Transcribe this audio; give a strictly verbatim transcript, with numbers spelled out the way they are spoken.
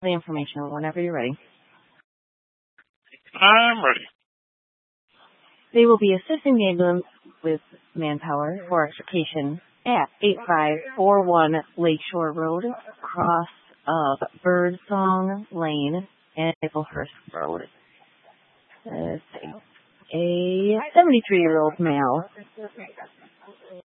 the information whenever you're ready. I'm ready. They will be assisting the ambulance with manpower for extrication at eight five four one Lakeshore Road, cross of Birdsong Lane and Maplehurst Road. Let's see. A seventy-three-year-old male